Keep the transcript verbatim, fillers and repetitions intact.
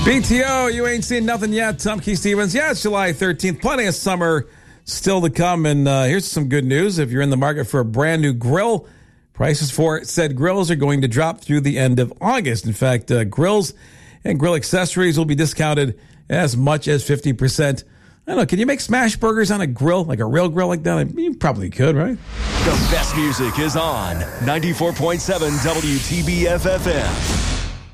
B T O, you ain't seen nothing yet. Tom Key Stevens. Yeah, it's July thirteenth. Plenty of summer still to come. And uh, here's some good news. If you're in the market for a brand new grill, prices for said grills are going to drop through the end of August. In fact, uh, grills and grill accessories will be discounted as much as fifty percent. I don't know, can you make smash burgers on a grill, like a real grill like that? You probably could, right? The best music is on ninety-four point seven W T B F F M.